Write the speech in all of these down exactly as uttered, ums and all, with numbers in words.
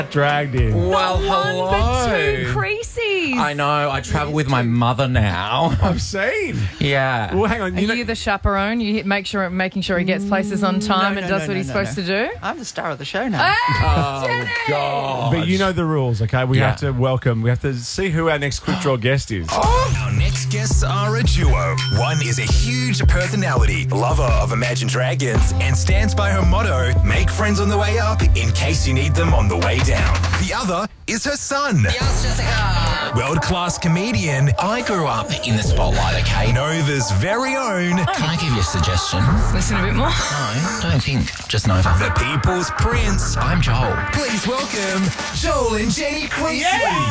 dragged in. Well, hello. One but two Creasy's. I know. I travel with my mother now. I've seen. Yeah. Well, hang on. Are You know, you the chaperone? You make sure, making sure he gets places on time no, and no, does no, what he's no, supposed no. to do? I'm the star of the show now. Oh, God. but you know the rules, okay? We Yeah. have to welcome. We have to see who our next quick draw guest is. Our next guests are a duo. One is a huge personality, lover of Imagine Dragons, and stands by her motto, make friends on the way up in case you need them on the way down. The other is her son. Yes, Jessica. World-class comedian. I grew up in the spotlight, okay? Nova's very own. Can I give you a suggestion? Listen a bit more. No, don't think. Just Nova. The People's Prince. I'm Joel. Please welcome Joel and Jenny Creasy.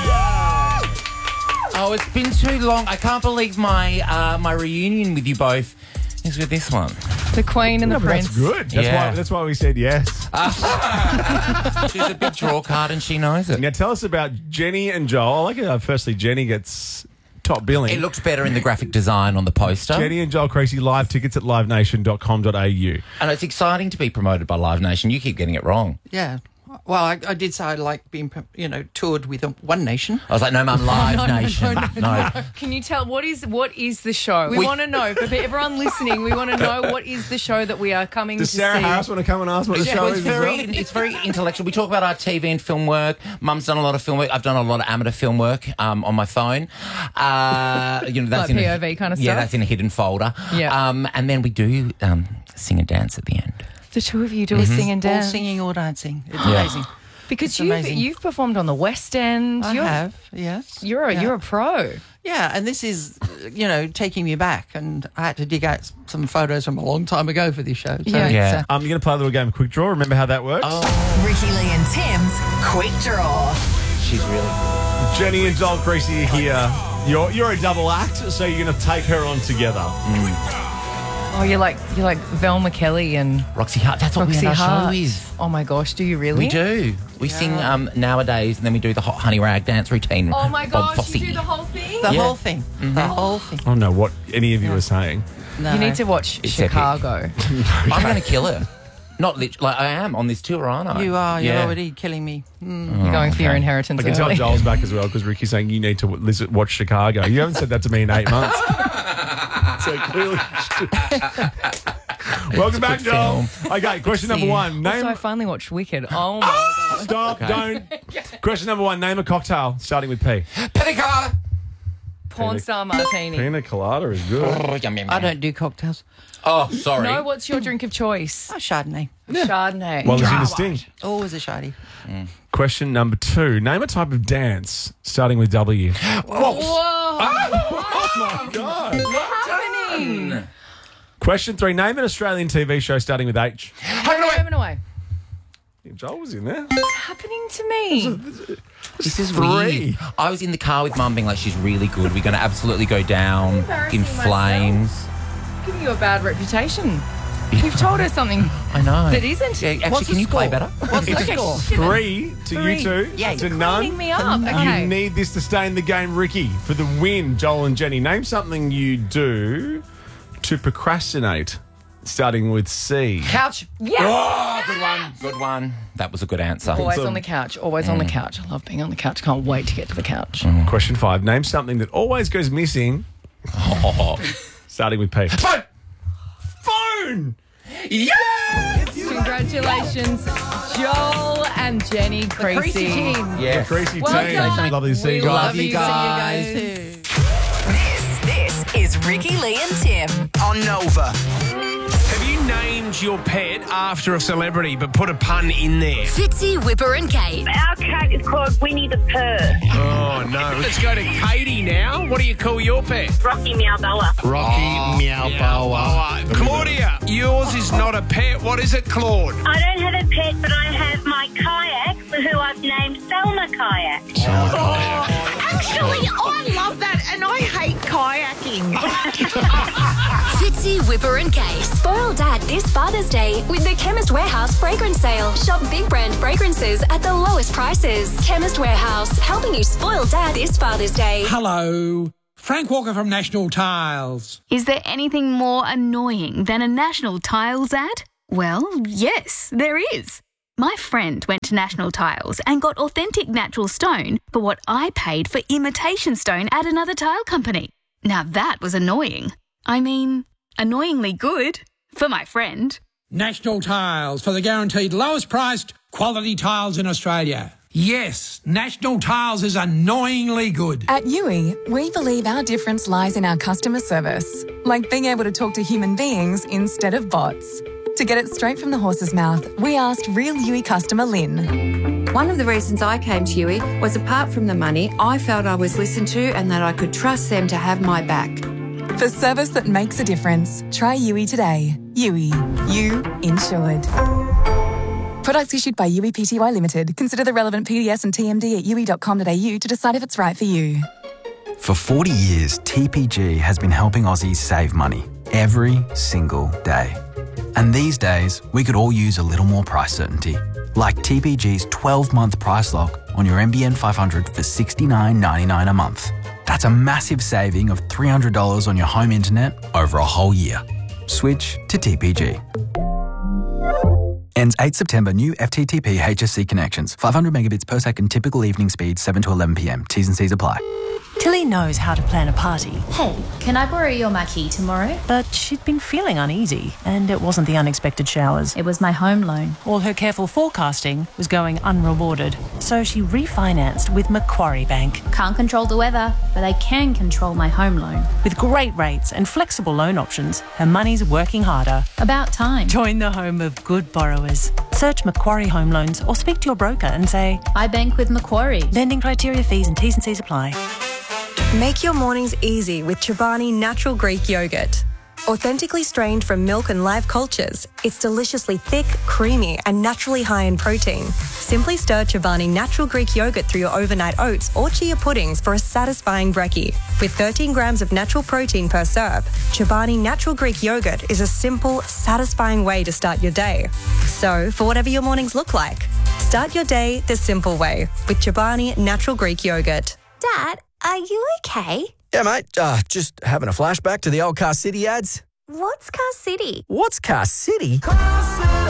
Oh, it's been too long. I can't believe my uh, my reunion with you both is with this one. The Queen and No, the but Prince. that's good. That's Yeah. why. That's why we said yes. She's a big draw card and she knows it. Now tell us about Jenny and Joel. I like uh, firstly, Jenny gets top billing. It looks better in the graphic design on the poster. Jenny and Joel Creasy live tickets at live nation dot com dot a u. And it's exciting to be promoted by Live Nation. You keep getting it wrong. Yeah. Well, I, I did say I like being, you know, toured with a, One Nation. I was like, no, Mum, Live no, no, Nation. no, No. Can you tell what is what is the show? We, We- want to know for everyone listening. We want to know what is the show that we are coming Does to Sarah see. Harris want to come and ask what the Yeah, show well, it's is? as very, well? it's very intellectual. We talk about our T V and film work. Mum's done a lot of film work. I've done a lot of amateur film work um, on my phone. Uh, you know, that's Like in P a, O V kind of Yeah, stuff? that's in a hidden folder. Yeah. Um, and then we do um, sing and dance at the end. The two of you do a sing and All dance singing or dancing. It's Yeah. amazing. because It's you've amazing. you've performed on the West End. I you're, have, yes. You're a Yeah. you're a pro. Yeah, and this is, you know, taking me back, and I had to dig out s- some photos from a long time ago for this show. So Yeah. it's, Yeah. uh, Um, you're going to play a little game of Quick Draw. Remember how that works? Ricky Lee and Tim's Quick Draw. She's really Jenny and Joel Creasy are here. You're you're a double act, so you're going to take her on together. Oh, you're like you're like Velma Kelly and Roxy Hart. That's what Roxy we our Hart. show is. Oh my gosh, do you really? We do. We sing um, nowadays, and then we do the hot honey rag dance routine. Oh my Bob gosh, you Fosse. do the whole thing. the Yeah. whole thing. The whole thing. I don't know what any of you are saying. No. You need to watch It's Chicago. I'm going to kill her. Not lit- like I am on this tour, aren't I? You are. You're Yeah. already killing me. Mm. You're going for your okay. inheritance I can tell early. Joel's back as well because Ricky's saying you need to w- listen, watch Chicago. You haven't said that to me in eight months. So clearly. Welcome back, good Joel. Okay, question number one. Name. Also, I finally watched Wicked. Oh my god. Stop, don't. Question number one. Name a cocktail starting with P. Panic! Porn star martini. Pina colada is good. Oh, yum, yum, I yum. don't do cocktails. Oh, sorry. No, what's your drink of choice? Oh, Chardonnay. Chardonnay. Well, it's in the sting. Always a Shardy. Question number two. Name a type of dance starting with W. Whoa! Oh, my God. What's happening? Question three. Name an Australian T V show starting with H. Home away. Joel was in there. What's happening to me? This is Three. weird. I was in the car with Mum being like, she's really good. We're going to absolutely go down Embarrassing in flames. Giving you a bad reputation. You've told us something I know. that isn't. Yeah, actually, What's can the you play score? better? What's the Okay, score? shit. Three to Three. you two. Yeah, to you're none. Cleaning me up. Okay. You need this to stay in the game, Ricky. For the win, Joel and Jenny. Name something you do to procrastinate, starting with C. Couch. Yeah. Oh, good one. Good one. That was a good answer. Always on the couch. Always on the couch. I love being on the couch. Can't wait to get to the couch. Question five. Name something that always goes missing, Oh. starting with P. Phone! Phone! Yeah! Congratulations, Joel and Jenny Creasy. Creasy team. Yeah. Creasy Well team. done. Lovely to see you We guys. love you you guys. Too. This, this is Ricky Lee and Tim. On Nova. Have you named your pet after a celebrity but put a pun in there? Fitzy, Whipper and Kate. Our cat is called Winnie the Purr. Oh, no. Let's go to Katie now. What do you call your pet? Rocky Meow Boa. Rocky Meow Boa. Claudia, yours is not a pet. What is it, Claude? I don't have a pet, but I have my kayak, who I've named Selma Kayak. Actually, I love that and I hate kayaking. Fitzy, Whipper and Kate. Spoil Dad this Father's Day with the Chemist Warehouse fragrance sale. Shop big brand fragrances at the lowest prices. Chemist Warehouse, helping you spoil Dad this Father's Day. Hello. Frank Walker from National Tiles. Is there anything more annoying than a National Tiles ad? Well, yes, there is. My friend went to National Tiles and got authentic natural stone for what I paid for imitation stone at another tile company. Now that was annoying. I mean, annoyingly good for my friend. National Tiles, for the guaranteed lowest priced quality tiles in Australia. Yes, National Tiles is annoyingly good. At Yui, we believe our difference lies in our customer service, like being able to talk to human beings instead of bots. To get it straight from the horse's mouth, we asked real Yui customer Lynn. One of the reasons I came to Yui was, apart from the money, I felt I was listened to and that I could trust them to have my back. For service that makes a difference, try Yui today. Yui, you insured. Products issued by Yui Pty Limited. Consider the relevant P D S and T M D at yui dot com dot a u to decide if it's right for you. For forty years, T P G has been helping Aussies save money every single day. And these days, we could all use a little more price certainty. Like T P G's twelve-month price lock on your M B N five hundred for sixty-nine ninety-nine a month. That's a massive saving of three hundred dollars on your home internet over a whole year. Switch to T P G. Ends eighth September. New F T T P H S C connections. five hundred megabits per second typical evening speed, seven to eleven p m. T's and C's apply. Tilly knows how to plan a party. Hey, can I borrow your marquee tomorrow? But she'd been feeling uneasy, and it wasn't the unexpected showers. It was my home loan. All her careful forecasting was going unrewarded. So she refinanced with Macquarie Bank. Can't control the weather, but I can control my home loan. With great rates and flexible loan options, her money's working harder. About time. Join the home of good borrowers. Search Macquarie Home Loans or speak to your broker and say, I bank with Macquarie. Lending criteria, fees and T's and C's apply. Make your mornings easy with Chobani Natural Greek Yogurt. Authentically strained from milk and live cultures, it's deliciously thick, creamy and naturally high in protein. Simply stir Chobani Natural Greek Yogurt through your overnight oats or chia puddings for a satisfying brekkie. With thirteen grams of natural protein per serve, Chobani Natural Greek Yogurt is a simple, satisfying way to start your day. So, for whatever your mornings look like, start your day the simple way with Chobani Natural Greek Yogurt. Dad, are you okay? Yeah, mate. Uh, just having a flashback to the old Car City ads. What's Car City? What's Car City? Car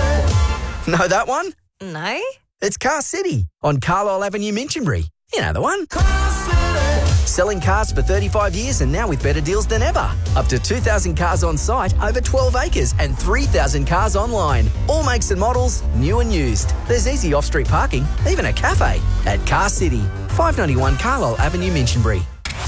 City. Know that one? No. It's Car City on Carlisle Avenue, Minchinbury. You know the one. Car City. Selling cars for thirty-five years and now with better deals than ever. Up to two thousand cars on site, over twelve acres and three thousand cars online. All makes and models, new and used. There's easy off-street parking, even a cafe at Car City. five ninety-one Carlisle Avenue, Minchinbury.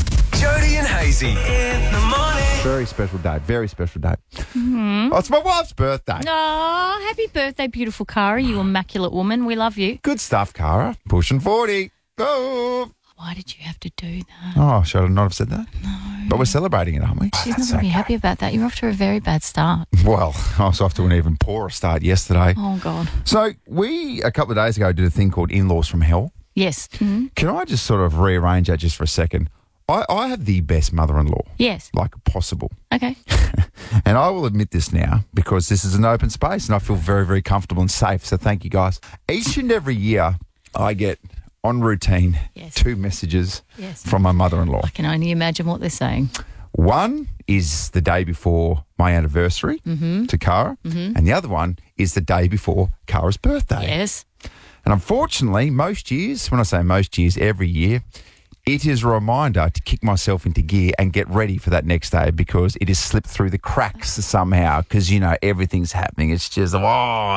Jody and Hazy in the morning. Very special day. Very special day. Mm-hmm. Oh, it's my wife's birthday. Oh, happy birthday, beautiful Cara, you immaculate woman. We love you. Good stuff, Cara. Pushing forty. Oh. Why did you have to do that? Oh, should I not have said that? No. But we're celebrating it, aren't we? She's That's not going to be okay. happy about that. You're off to a very bad start. Well, I was off to an even poorer start yesterday. Oh, God. So we, a couple of days ago, did a thing called In-Laws from Hell. Yes. Mm-hmm. Can I just sort of rearrange that just for a second? I, I have the best mother-in-law. Yes. Like possible. Okay. And I will admit this now because this is an open space and I feel very, very comfortable and safe. So thank you, guys. Each and every year I get on routine yes. two messages yes. from my mother-in-law. I can only imagine what they're saying. One is the day before my anniversary mm-hmm. to Cara, mm-hmm. and the other one is the day before Cara's birthday. Yes. And unfortunately, most years, when I say most years, every year, it is a reminder to kick myself into gear and get ready for that next day because it has slipped through the cracks somehow because, you know, everything's happening. It's just, oh, you know,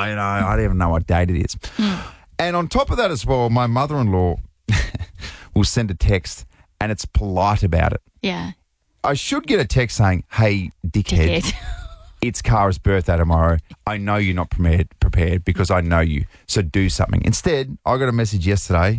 I don't even know what date it is. Mm. And on top of that as well, my mother-in-law will send a text and it's polite about it. Yeah. I should get a text saying, hey, dickhead, dickhead. It's Cara's birthday tomorrow. I know you're not prepared, prepared because I know you, so do something. Instead, I got a message yesterday,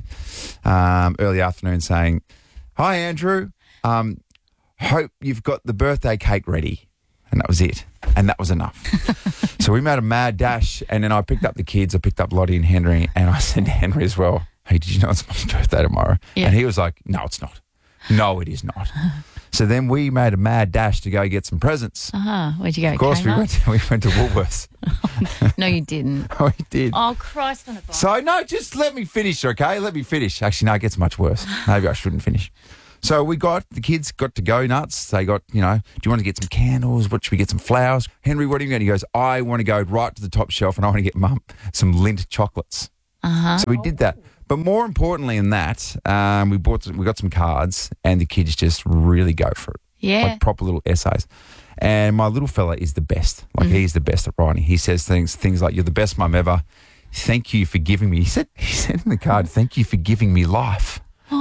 um, early afternoon saying, hi, Andrew, um, hope you've got the birthday cake ready. And that was it. And that was enough. So we made a mad dash and then I picked up the kids. I picked up Lottie and Henry and I said to Henry as well, hey, did you know it's Mum's birthday tomorrow? Yeah. And he was like, no, it's not. No, it is not. So then we made a mad dash to go get some presents. Uh-huh. Where'd you go? Of course, we Kmart? went, to, we went to Woolworths. No, you didn't. Oh, we did. Oh, Christ on a bike. So, no, just let me finish, okay? Let me finish. Actually, no, it gets much worse. Maybe I shouldn't finish. So we got, the kids got to go nuts. They got, you know, do you want to get some candles? What should we get, some flowers? Henry, what are you going? He goes, I want to go right to the top shelf and I want to get Mum some Lindt chocolates. Uh-huh. So we did that. But more importantly than that, um, we bought, we got some cards and the kids just really go for it. Yeah. Like proper little essays. And my little fella is the best. Like, mm. he's the best at writing. He says things things like, you're the best mum ever. Thank you for giving me, he said, he said in the card, thank you for giving me life.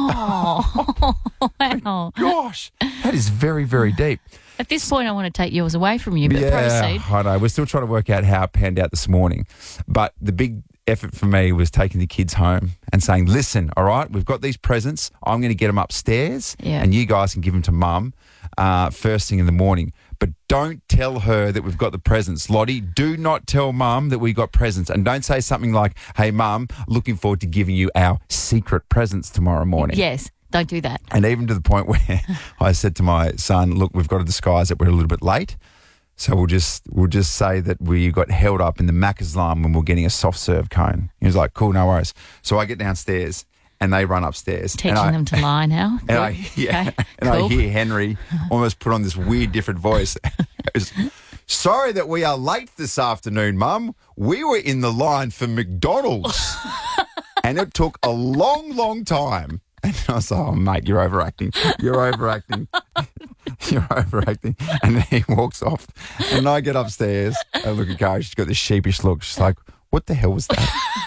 Oh, wow. Gosh, that is very, very deep. At this point, I want to take yours away from you, but yeah, proceed. I know. We're still trying to work out how it panned out this morning. But the big effort for me was taking the kids home and saying, listen, all right, we've got these presents. I'm going to get them upstairs Yeah. and you guys can give them to Mum uh, first thing in the morning. But don't tell her that we've got the presents. Lottie, do not tell Mum that we got presents. And don't say something like, hey, Mum, looking forward to giving you our secret presents tomorrow morning. Yes, don't do that. And even to the point where I said to my son, look, we've got to disguise that we're a little bit late. So we'll just we'll just say that we got held up in the Macca's line when we're getting a soft serve cone. He was like, cool, no worries. So I get downstairs and they run upstairs. Teaching and I, them to lie now. And I, yeah, Okay, and cool. I hear Henry almost put on this weird different voice. Goes, sorry that we are late this afternoon, Mum. We were in the line for McDonald's. And it took a long, long time. And I was like, oh, mate, you're overacting. You're overacting. You're overacting. And then he walks off. And I get upstairs. I look at Kara. She's got this sheepish look. She's like, what the hell was that?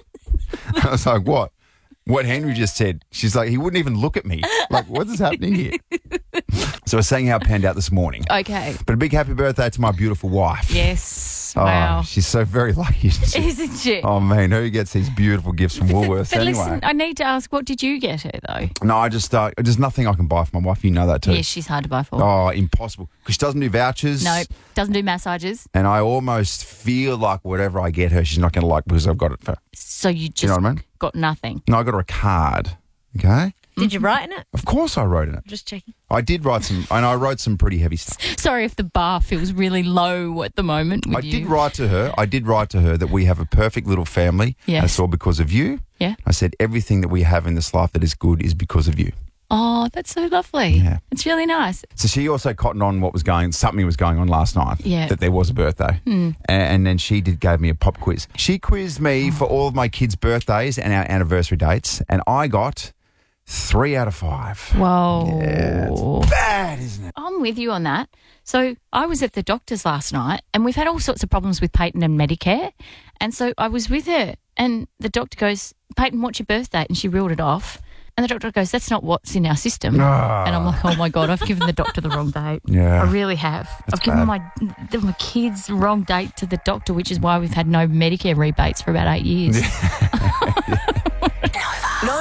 I was like, what? What Henry just said. She's like, he wouldn't even look at me. Like, what is happening here? So we're saying how it panned out this morning. Okay. But a big happy birthday to my beautiful wife. Yes. Oh, Wow. she's so very lucky, isn't she? Isn't she? Oh, man, who gets these beautiful gifts from Woolworths But anyway? listen, I need to ask, what did you get her, though? No, I just, uh, there's nothing I can buy for my wife. You know that too. Yes, she's hard to buy for. Oh, impossible. Because she doesn't do vouchers. No, doesn't do massages. And I almost feel like whatever I get her, she's not going to like because I've got it for. So you just You know what I mean? got nothing. No, I got her a card. Okay? Did you write in it? Of course I wrote in it. Just checking. I did write some, and I wrote some pretty heavy stuff. Sorry if the bar feels really low at the moment with I you. did write to her. I did write to her that we have a perfect little family. Yes. And it's all because of you. Yeah. I said everything that we have in this life that is good is because of you. Oh, that's so lovely. Yeah. It's really nice. So she also cottoned on what was going, something was going on last night. Yeah. That there was a birthday. Hmm. A- And then she did gave me a pop quiz. She quizzed me for all of my kids' birthdays and our anniversary dates, and I got three out of five. Whoa. Yeah, it's bad, isn't it? I'm with you on that. So I was at the doctor's last night and we've had all sorts of problems with Peyton and Medicare. And so I was with her and the doctor goes, Peyton, what's your birth date? And she reeled it off. And the doctor goes, that's not what's in our system. Ah. And I'm like, oh, my God, I've given the doctor the wrong date. Yeah. I really have. That's I've given bad. my the, my kids the wrong date to the doctor, which is why we've had no Medicare rebates for about eight years.